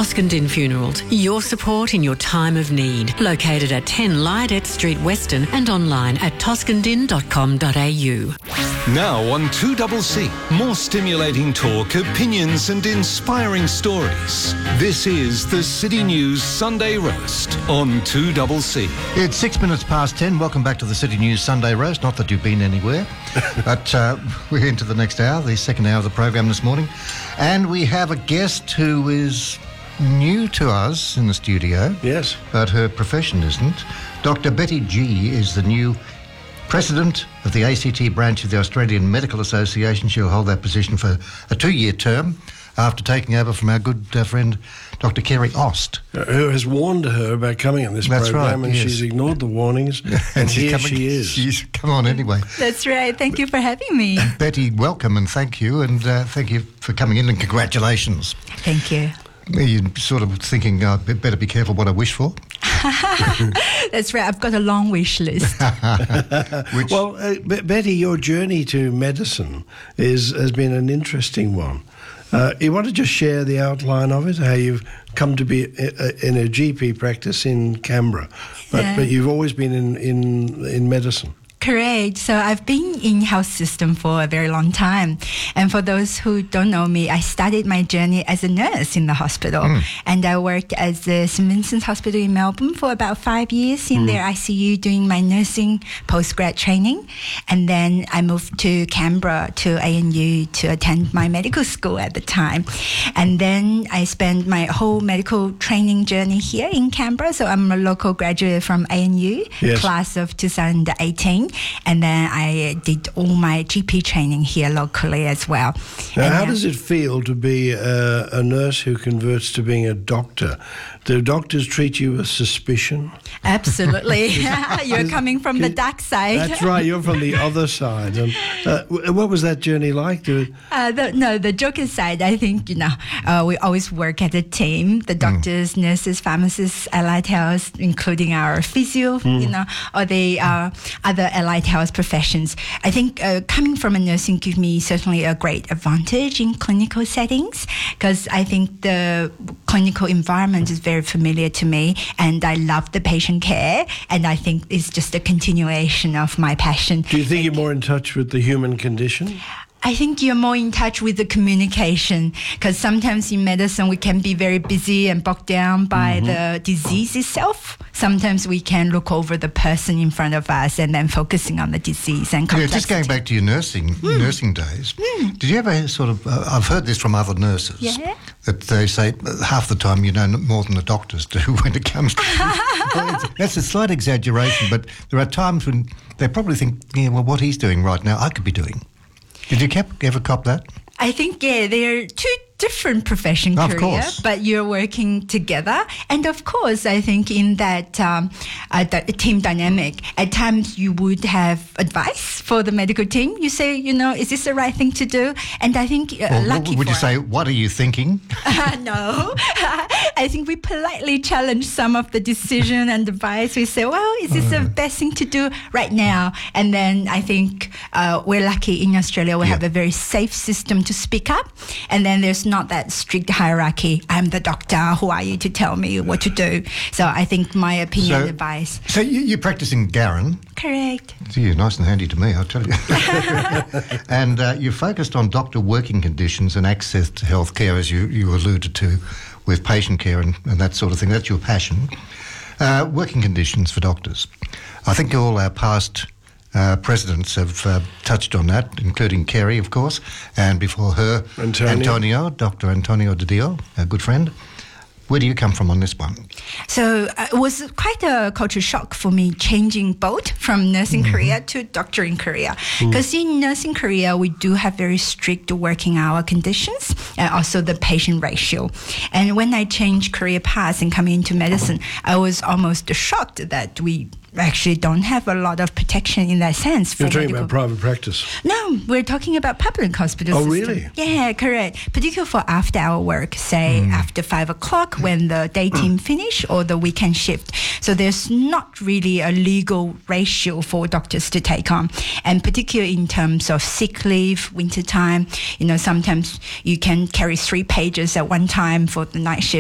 Toskendin Funerals, your support in your time of need. Located at 10 Lydette Street, Weston, and online at toskendin.com.au. Now on 2CC, more stimulating talk, opinions and inspiring stories. This is the City News Sunday Roast on 2CC. It's 6 minutes past 10. Welcome back to the City News Sunday Roast. Not that you've been anywhere, but we're into the next hour, the second hour of the program this morning. And we have a guest who is new to us in the studio. Yes. But her profession isn't. Dr. Betty Gee is the new President of the ACT branch of the Australian Medical Association. She'll hold that position for a 2-year term after taking over from our good friend Dr. Kerry Ost. Who has warned her about coming on this program, and yes. She's ignored the warnings, and here she is. She's come on anyway. That's right. Thank you for having me. Betty, welcome and thank you, and thank you for coming in, and congratulations. Thank you. You're sort of thinking, better be careful what I wish for. That's right. I've got a long wish list. Well, Betty, your journey to medicine has been an interesting one. You want to just share the outline of it, how you've come to be in a GP practice in Canberra, but you've always been in medicine. Correct. So I've been in health system for a very long time. And for those who don't know me, I started my journey as a nurse in the hospital. And I worked at the St. Vincent's Hospital in Melbourne for about 5 years in their ICU doing my nursing postgrad training. And then I moved to Canberra to ANU to attend my medical school at the time. And then I spent my whole medical training journey here in Canberra. So I'm a local graduate from ANU, class of 2018. And then I did all my GP training here locally as well. Now, how does it feel to be a nurse who converts to being a doctor? Do doctors treat you with suspicion? Absolutely. You're coming from the dark side. That's right. You're from the other side. And what was that journey like? The joke aside, I think, we always work as a team. The doctors, nurses, pharmacists, allied health, including our physio, or the other allied health professions. I think coming from a nursing gives me certainly a great advantage in clinical settings, because I think the clinical environment is very familiar to me, and I love the patient care, and I think it's just a continuation of my passion. Do you think you're more in touch with the human condition? I think you're more in touch with the communication, because sometimes in medicine we can be very busy and bogged down by the disease itself. Sometimes we can look over the person in front of us and then focusing on the disease and complexity. Just going back to your nursing days, did you ever sort of, I've heard this from other nurses, that they say half the time you know more than the doctors do when it comes to that's a slight exaggeration, but there are times when they probably think, what he's doing right now, I could be doing. Did you ever cop that? I think, they're two different profession career, but you're working together. And of course, I think in that team dynamic, at times you would have advice for the medical team. You say, is this the right thing to do? And I think lucky would you say, what are you thinking? No. I think we politely challenge some of the decision and advice. We say, well, is this the best thing to do right now? And then I think we're lucky in Australia. We have a very safe system to speak up. And then there's not that strict hierarchy. I'm the doctor. Who are you to tell me what to do? So I think my opinion and advice. So you practice in Garran? Correct. Gee, nice and handy to me, I'll tell you. And you're focused on doctor working conditions and access to healthcare, as you alluded to, with patient care and that sort of thing. That's your passion. Working conditions for doctors. I think all our past presidents have touched on that, including Kerry, of course, and before her, Dr. Antonio Dedillo, a good friend. Where do you come from on this one? So it was quite a culture shock for me changing both from nursing career to doctoring career. Because in nursing career, we do have very strict working hour conditions and also the patient ratio. And when I changed career paths and coming into medicine, I was almost shocked that we actually don't have a lot of protection in that sense. You're talking about private practice? No, we're talking about public hospital system. Really? Yeah, correct. Particularly for after-hour work, say after 5 o'clock when the day team finish or the weekend shift. So there's not really a legal ratio for doctors to take on. And particularly in terms of sick leave, winter time, sometimes you can carry 3 pages at one time for the night shift.